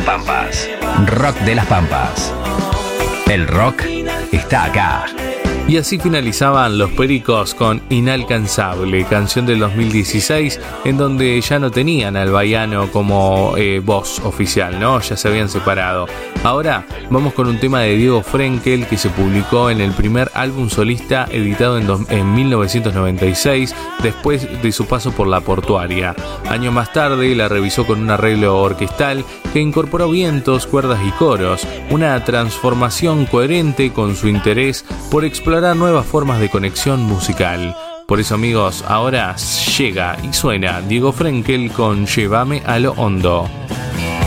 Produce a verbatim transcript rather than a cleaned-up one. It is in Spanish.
Pampas. Rock de las Pampas. El rock está acá. Y así finalizaban Los Pericos con Inalcanzable, canción del dos mil dieciséis, en donde ya no tenían al Baiano como eh, voz oficial, ¿no? Ya se habían separado. Ahora vamos con un tema de Diego Frenkel que se publicó en el primer álbum solista editado en, dos, en mil novecientos noventa y seis, después de su paso por La Portuaria. Años más tarde la revisó con un arreglo orquestal que incorporó vientos, cuerdas y coros, una transformación coherente con su interés por explorar nuevas formas de conexión musical. Por eso, amigos, ahora llega y suena Diego Frenkel con Llévame a lo hondo.